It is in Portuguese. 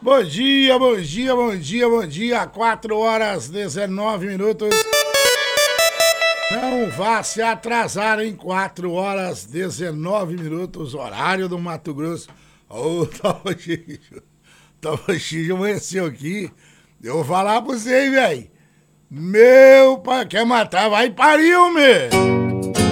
Bom dia, bom dia, bom dia, bom dia. 4 horas 19 minutos. Não vá se atrasar em 4 horas 19 minutos, horário do Mato Grosso. Ô, Tavaxi amanheceu aqui. Eu vou falar pra você, hein, velho. Meu pai, quer matar? Vai parir, meu.